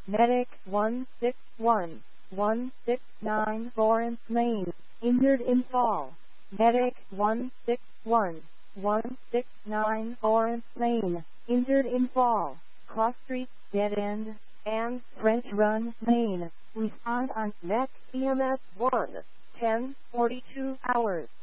Medic 161-169 Lawrence, Maine. Injured in fall. Medic 161-169 Lawrence, Maine. Injured in fall. Cross Street, Dead End, and French Run, Maine. Respond on Met EMS 1, 10:42 hours.